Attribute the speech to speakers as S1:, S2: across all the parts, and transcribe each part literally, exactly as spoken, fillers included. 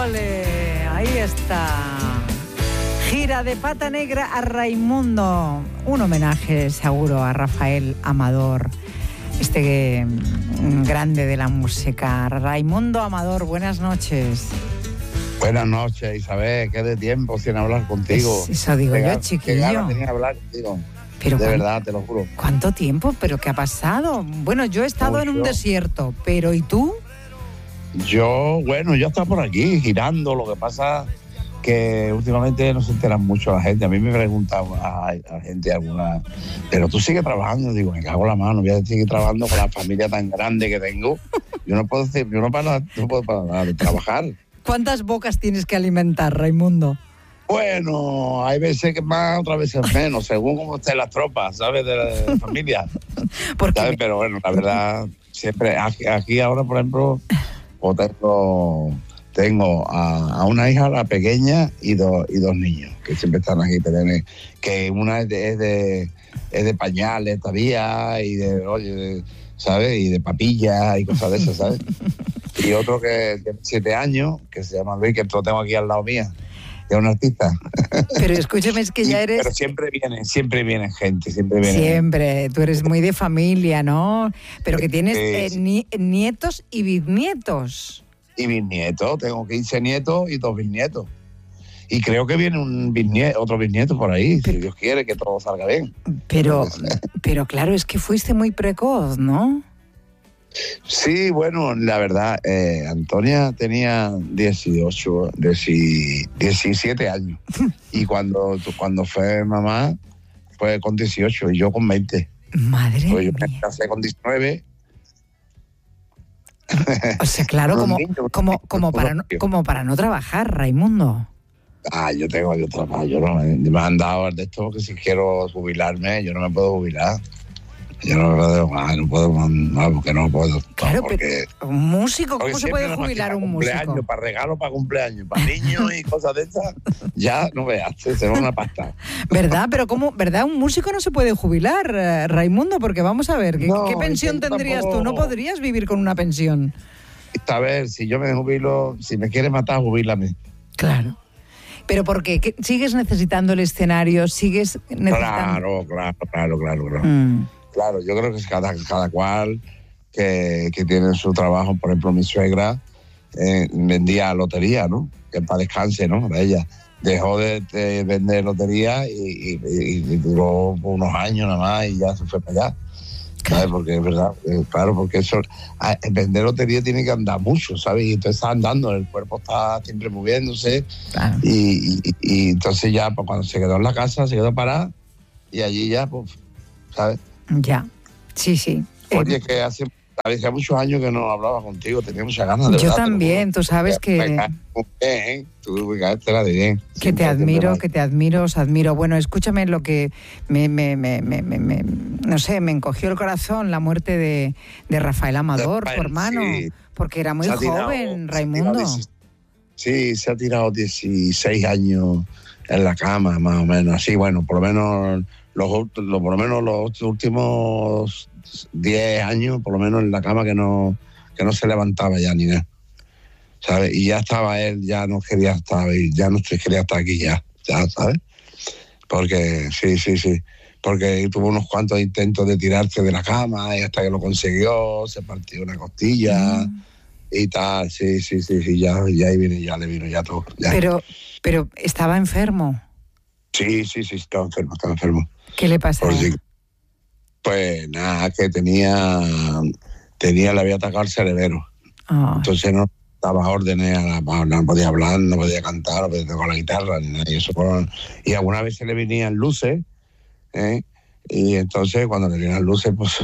S1: Ole, ahí está. Gira de Pata Negra a Raimundo. Un homenaje seguro a Rafael Amador, este grande de la música. Raimundo Amador, buenas noches.
S2: Buenas noches, Isabel, qué de tiempo sin hablar contigo.
S1: Es, eso digo
S2: qué
S1: yo,
S2: gana,
S1: chiquillo.
S2: Qué ganas tenía de hablar contigo.
S1: Pero
S2: de
S1: cuán,
S2: verdad, te lo juro.
S1: ¿Cuánto tiempo? ¿Pero qué ha pasado? Bueno, yo he estado
S2: Mucho.
S1: en un desierto, pero ¿y tú?
S2: Yo, bueno, yo estaba por aquí girando, lo que pasa que últimamente no se enteran mucho la gente. A mí me preguntaba a, a gente alguna, pero tú sigues trabajando. Digo, me cago en la mano, voy a seguir trabajando con la familia tan grande que tengo. Yo no puedo decir, yo no puedo, no puedo parar de trabajar.
S1: ¿Cuántas bocas tienes que alimentar, Raimundo?
S2: Bueno, hay veces que más, otras veces menos, según cómo estén las tropas, ¿sabes? De la, de la familia. ¿Sabes? Pero bueno, la verdad, siempre, aquí, aquí ahora, por ejemplo, o tengo, tengo a, a una hija, la pequeña, y dos y dos niños, que siempre están aquí, que una es de, es de, es de pañales todavía, y de, oye, de, ¿sabes? Y de papillas y cosas de esas, ¿sabes? Y otro que tiene siete años, que se llama Luis, que lo tengo aquí al lado mía, que es un artista.
S1: Pero escúchame, es que ya eres...
S2: Pero siempre viene, siempre viene gente, siempre viene.
S1: Siempre, tú eres muy de familia, ¿no? Pero que tienes eh, ni, nietos y bisnietos.
S2: Y bisnietos, tengo quince nietos y dos bisnietos. Y creo que viene un bisnieto, otro bisnieto por ahí, pero, si Dios quiere que todo salga bien.
S1: Pero, pero claro, es que fuiste muy precoz, ¿no?
S2: Sí, bueno, la verdad, eh, Antonia tenía dieciocho, diecisiete años. Y cuando, cuando fue mamá, fue con dieciocho y yo con veinte.
S1: Madre
S2: pues yo
S1: mía.
S2: me casé con diecinueve.
S1: O sea, claro, como, como, como, para no, como para no trabajar, Raimundo.
S2: Ah, yo tengo yo trabajo, yo no me han dado de esto que si quiero jubilarme, yo no me puedo jubilar. Yo no, no, no puedo, no, porque no puedo.
S1: Claro,
S2: porque,
S1: pero un músico, ¿cómo se puede jubilar un músico?
S2: Para regalo, para cumpleaños, para niños y cosas de esas, ya no veas, se va una pasta.
S1: ¿Verdad? Pero ¿cómo? ¿Verdad? Un músico no se puede jubilar, eh, Raimundo, porque vamos a ver, ¿qué, no, ¿qué pensión tendrías tampoco... tú? ¿No podrías vivir con una pensión?
S2: A ver, si yo me jubilo, si me quieres matar, jubílame.
S1: Claro. ¿Pero por qué? ¿Qué? ¿Sigues necesitando el escenario? ¿Sigues necesitando...?
S2: Claro, claro, claro, claro, claro.
S1: Mm.
S2: Claro, yo creo que cada, cada cual que, que tiene su trabajo, por ejemplo, mi suegra eh, vendía lotería, ¿no? Que para descanse, ¿no? De ella. Dejó de, de vender lotería y, y, y duró unos años nada más y ya se fue para allá. ¿Sabes? Porque es verdad, eh, claro, porque eso, a, vender lotería tiene que andar mucho, ¿sabes? Y entonces está andando, el cuerpo está siempre moviéndose. Claro. Y, y, y entonces ya, pues, cuando se quedó en la casa, se quedó parada y allí ya, pues, ¿sabes?
S1: Ya, sí, sí.
S2: Oye, que hace, hace muchos años que no hablaba contigo, tenía muchas ganas de
S1: Yo
S2: verdad,
S1: también, tú sabes que...
S2: Bien, tú te la diré.
S1: Que te admiro, que te admiro, os admiro. Bueno, escúchame lo que me, me, me, me, me, me no sé, me encogió el corazón la muerte de, de Rafael Amador, tu hermano, sí. Porque era muy tirado, joven, Raimundo.
S2: Sí, se ha tirado dieciséis años en la cama, más o menos. Así, bueno, por lo menos... Los, los, por lo menos los últimos diez años, por lo menos en la cama que no, que no se levantaba ya ni nada, ¿sabes? Y ya estaba él, ya no quería estar, ya no quería estar aquí ya, ya, ¿sabes? Porque, sí, sí, sí, porque tuvo unos cuantos intentos de tirarse de la cama y hasta que lo consiguió, se partió una costilla mm. y tal, sí, sí, sí, sí, ya, ya ahí viene, ya le vino ya todo. Ya.
S1: Pero, pero estaba enfermo.
S2: Sí, sí, sí, estaba enfermo, estaba enfermo.
S1: ¿Qué le pasaba?
S2: Si, pues nada, que tenía, tenía, le había atacado el cerebro. Oh. Entonces no daba órdenes, no podía hablar, no podía cantar, no podía tocar la guitarra, ni nada. Y, eso, y algunas veces le venían luces, ¿eh? Y entonces cuando le venían luces, pues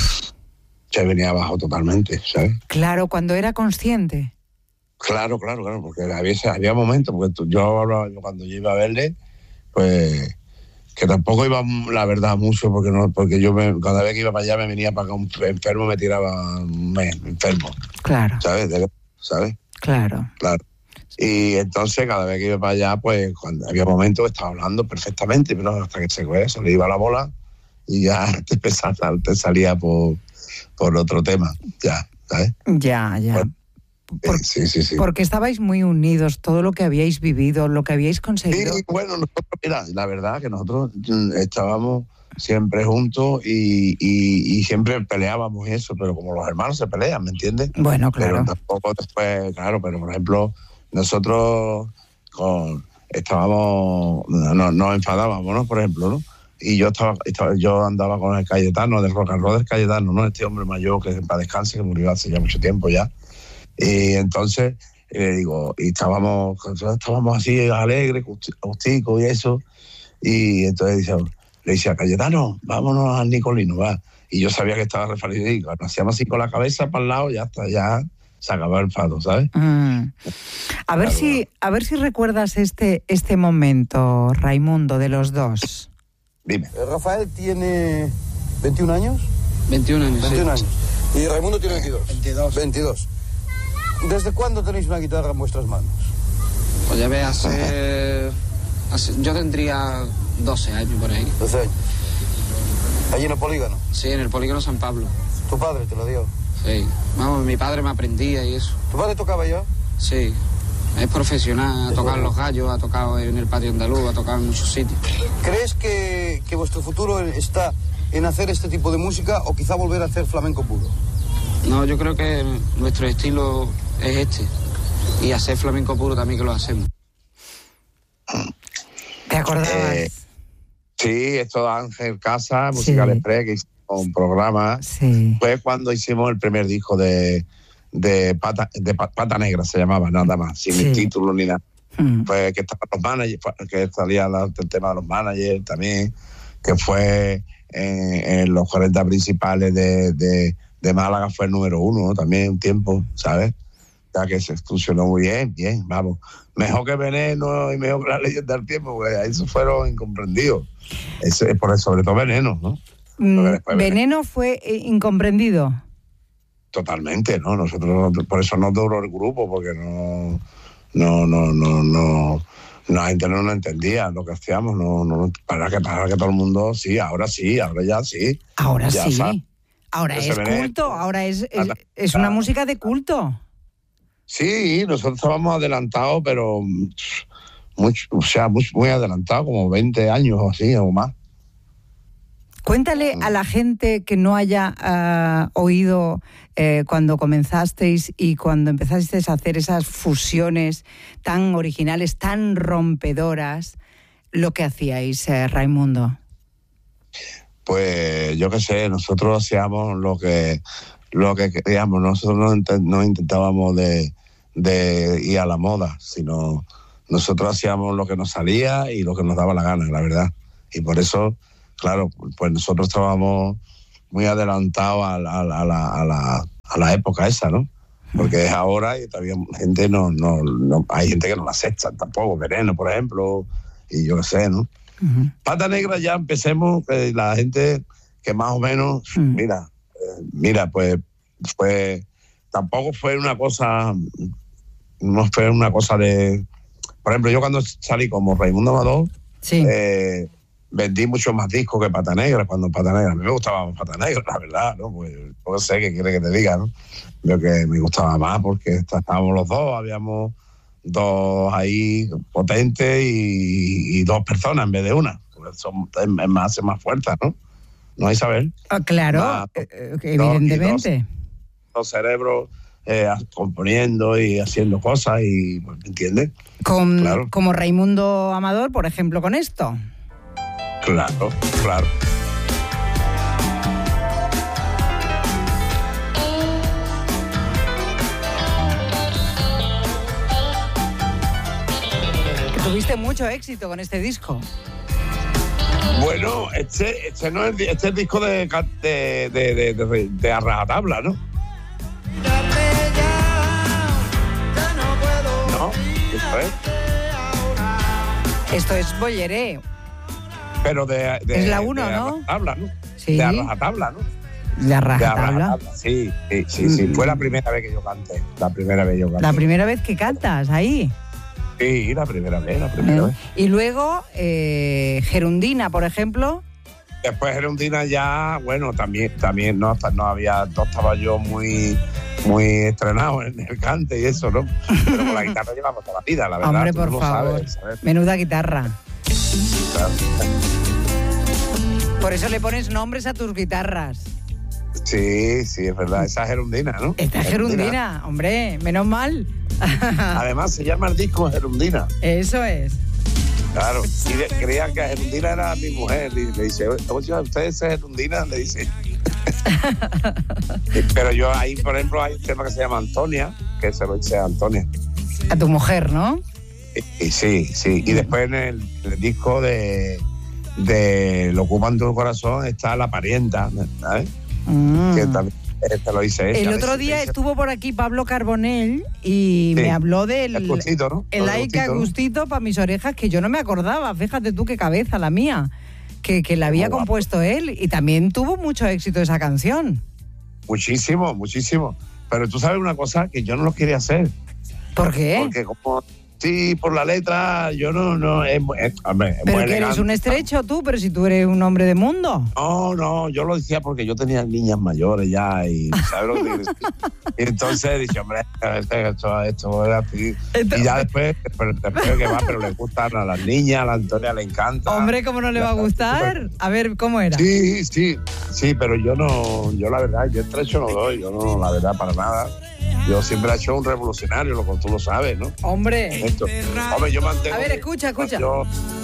S2: se venía abajo totalmente, ¿sabes?
S1: Claro, cuando era consciente.
S2: Claro, claro, claro, porque había, había momentos, porque yo, yo cuando yo iba a verle, pues que tampoco iba, la verdad, mucho, porque no, porque yo me, cada vez que iba para allá me venía para acá un enfermo, me tiraba un mes enfermo.
S1: Claro.
S2: ¿Sabes? ¿Sabes?
S1: Claro.
S2: Claro. Y entonces cada vez que iba para allá, pues cuando había momentos que estaba hablando perfectamente, pero hasta que se, pues, se le iba la bola y ya te, empezaba, te salía por, por otro tema, ya, ¿sabes?
S1: Ya, ya.
S2: Bueno,
S1: Por,
S2: sí, sí, sí.
S1: Porque estabais muy unidos, todo lo que habíais vivido, lo que habíais conseguido.
S2: Sí, bueno, nosotros, mira, la verdad que nosotros estábamos siempre juntos y, y, y siempre peleábamos eso, pero como los hermanos se pelean, ¿me entiendes?
S1: Bueno, claro.
S2: Pero tampoco después, claro, pero por ejemplo, nosotros con, estábamos, no, nos enfadábamos, ¿no? Por ejemplo, ¿no? Y yo estaba, estaba, yo andaba con el Cayetano, del rock and roll del Cayetano, ¿no? Este hombre mayor que para descanse, que murió hace ya mucho tiempo ya. Y entonces, eh, digo, y estábamos, estábamos así alegres, justicos y eso. Y entonces dice, le decía, Cayetano, vámonos al Nicolino, va. Y yo sabía que estaba referido y cuando hacíamos así con la cabeza para el lado, ya está, ya se acabó el fado, ¿sabes?
S1: Mm. A ver
S2: claro.
S1: si, a ver si recuerdas este, este momento, Raimundo, de los dos.
S2: Dime.
S3: Rafael tiene veintiún años.
S4: veintiún años,
S3: veintiún
S4: sí.
S3: años. Y Raimundo tiene veintidós.
S4: veintidós.
S3: veintidós. ¿Desde cuándo tenéis una guitarra en vuestras manos?
S4: Pues ya ve, hace, hace... Yo tendría doce años por ahí.
S3: doce años. ¿Allí en el polígono?
S4: Sí, en el polígono San Pablo.
S3: ¿Tu padre te lo dio?
S4: Sí. Vamos, mi padre me aprendía y eso.
S3: ¿Tu padre tocaba ya?
S4: Sí. Es profesional, ha tocado en Los Gallos, ha tocado en el Patio Andaluz, ha tocado en muchos sitios.
S3: ¿Crees que, que vuestro futuro está en hacer este tipo de música o quizá volver a hacer flamenco puro?
S4: No, yo creo que nuestro estilo es este. Y hacer flamenco puro también que lo hacemos.
S1: ¿Te acordabas?
S2: Eh, sí, esto de Ángel Casa, Musical
S1: Sí.
S2: Express, que hicimos un programa.
S1: Sí.
S2: Fue cuando hicimos el primer disco de, de, Pata, de Pata Negra, se llamaba, nada más, sin
S1: Sí.
S2: el título ni nada.
S1: Mm.
S2: Fue que estaban los managers, que salía la, el tema de los managers también, que fue en, en los cuarenta principales de, de, de Málaga, fue el número uno, ¿no? También un tiempo, ¿sabes? Ya que se funcionó muy bien, bien, vamos. Mejor que Veneno y mejor que La Leyenda del Tiempo, porque esos fueron incomprendidos. Ese, por eso, sobre todo Veneno, ¿no?
S1: Mm,
S2: después
S1: Veneno fue eh, incomprendido.
S2: Totalmente, ¿no? Nosotros, por eso no duró el grupo, porque no, no, no, no, no, la gente no nos entendía lo que hacíamos, no, no, para que, para que todo el mundo, sí, ahora sí, ahora ya sí.
S1: Ahora
S2: Ya
S1: sí.
S2: sabe.
S1: Ahora
S2: Ese
S1: es
S2: Veneno.
S1: culto, ahora es, es,
S2: Anda,
S1: es una
S2: claro.
S1: música de culto.
S2: Sí, nosotros estábamos adelantados, pero mucho, o sea, muy, muy adelantados, como veinte años o así, o más.
S1: Cuéntale a la gente que no haya uh, oído eh, cuando comenzasteis y cuando empezasteis a hacer esas fusiones tan originales, tan rompedoras, lo que hacíais, eh, Raimundo.
S2: Pues yo qué sé, nosotros hacíamos lo que lo que queríamos, nosotros no, int- no intentábamos de, de ir a la moda, sino nosotros hacíamos lo que nos salía y lo que nos daba la gana, la verdad. Y por eso, claro, pues nosotros estábamos muy adelantados a, la- a, la- a, la, a, la, a la época esa, ¿no? Porque es ahora y todavía gente no, no, no hay gente que no la acepta tampoco, Veneno, por ejemplo, y yo qué sé, ¿no?
S1: Uh-huh.
S2: Pata Negra ya empecemos, eh, la gente que más o menos,
S1: Mm.
S2: mira, eh, mira, pues fue, tampoco fue una cosa, no fue una cosa de, por ejemplo, yo cuando salí como Raimundo Amador,
S1: Sí.
S2: eh, vendí mucho más discos que Pata Negra, cuando Pata Negra, a mí me gustaba más Pata Negra, la verdad, ¿no? Pues no sé qué quiere que te diga, ¿no? Lo que me gustaba más porque estábamos los dos, habíamos dos ahí potentes y, y dos personas en vez de una. Pues son, es más, es más fuerza, ¿no? ¿No, Isabel?
S1: Ah, claro,
S2: Más,
S1: eh, eh,
S2: dos-
S1: evidentemente.
S2: Los cerebros eh, componiendo y haciendo cosas y, ¿me entiendes?
S1: Con,
S2: Claro.
S1: Como Raimundo Amador, por ejemplo, con esto.
S2: Claro, claro.
S1: Que tuviste mucho éxito con este disco.
S2: Bueno, este, este no es este es el disco de, de, de, de, de, de a rajatabla, ¿no? No, eso es.
S1: Esto es Bolleré.
S2: Pero de, de
S1: Es la uno,
S2: de
S1: ¿no?
S2: a rajatabla, ¿no?
S1: Sí.
S2: De a rajatabla, ¿no?
S1: La
S2: De a
S1: rajatabla.
S2: rajatabla, sí, sí, sí, sí.
S1: Mm.
S2: Fue la primera vez que yo canté. La primera vez que yo canté.
S1: La primera vez que cantas ahí.
S2: Sí, la primera vez, la primera
S1: ¿Eh?
S2: vez.
S1: Y luego, eh, Gerundina, por ejemplo.
S2: Después Gerundina ya, bueno, también, también no, no había, no estaba yo muy, muy estrenado en el cante y eso, ¿no? Pero con la guitarra llevamos toda la vida, la verdad.
S1: Hombre,
S2: tú
S1: por
S2: no
S1: favor.
S2: sabes, ¿sabes?
S1: Menuda guitarra.
S2: Claro.
S1: Por eso le pones nombres a tus guitarras.
S2: Sí, sí, es verdad. Esa es Gerundina, ¿no?
S1: Esta es Gerundina, hombre, menos mal.
S2: Además, se llama el disco Gerundina.
S1: Eso es.
S2: Claro. Y de, creían que Gerundina era mi mujer. Y le dice, oye, ¿ustedes es Gerundina? Le dice. Pero yo ahí, por ejemplo, hay un tema que se llama Antonia, que se lo dice a Antonia.
S1: A tu mujer, ¿no?
S2: Y, y sí, sí. Y después en el, el disco de, de Lo ocupan tu corazón está La parienta, ¿sabes?
S1: Mm.
S2: Que también te lo dice ella.
S1: El otro día
S2: dice,
S1: estuvo por aquí Pablo Carbonell y
S2: sí,
S1: me habló del
S2: el gustito, ¿no?
S1: el like a
S2: gustito, ¿no?
S1: gustito para mis orejas, que yo no me acordaba. Fíjate tú qué cabeza la mía, que, que la había
S2: Muy
S1: compuesto él, y también tuvo mucho éxito esa canción.
S2: Muchísimo, muchísimo. Pero tú sabes una cosa, que yo no lo quería hacer.
S1: ¿Por qué?
S2: Porque como, sí, por la letra, yo no, no, es, es, hombre, es
S1: Pero
S2: muy
S1: que eres
S2: elegante.
S1: un estrecho tú, pero si tú eres un hombre de mundo.
S2: No, no, yo lo decía porque yo tenía niñas mayores ya y, ¿sabes lo que te quiero decir? Y entonces dije, hombre, esto, esto era así.
S1: Esto-
S2: Y ya después, después, después que va, pero le gustan a las niñas, a la Antonia le encanta.
S1: Hombre, ¿cómo no le va a gustar? A ver, ¿cómo era?
S2: Sí, sí, sí, pero yo no, yo la verdad, yo estrecho no doy, yo no, la verdad, para nada. Yo siempre he hecho un revolucionario, lo que tú lo sabes, ¿no?
S1: Hombre.
S2: Esto. Hombre, yo mantengo...
S1: A ver, escucha, escucha.
S2: Yo,